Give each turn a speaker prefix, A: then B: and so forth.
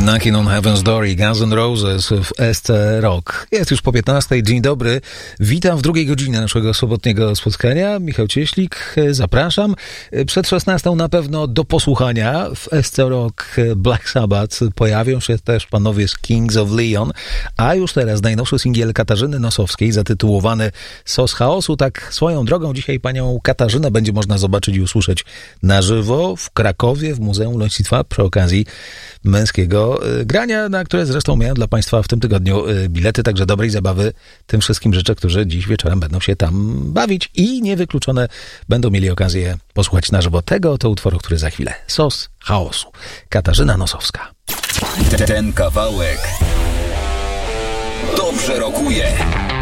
A: Knocking on Heaven's Door i Guns N' Roses w SC Rock. Jest już po 15:00. Dzień dobry. Witam w drugiej godzinie naszego sobotniego spotkania. Michał Cieślik, zapraszam. Przed 16:00 na pewno do posłuchania w SC Rock Black Sabbath. Pojawią się też panowie z Kings of Leon, a już teraz najnowszy singiel Katarzyny Nosowskiej zatytułowany Sos Chaosu. Tak swoją drogą dzisiaj panią Katarzynę będzie można zobaczyć i usłyszeć na żywo w Krakowie w Muzeum Lotnictwa przy okazji męskiego grania, na które zresztą miałem dla państwa w tym tygodniu bilety, także dobrej zabawy tym wszystkim życzę, którzy dziś wieczorem będą się tam bawić i niewykluczone będą mieli okazję posłuchać na żywo tego oto utworu, który za chwilę. Sos Chaosu. Katarzyna Nosowska.
B: Ten kawałek dobrze rokuje.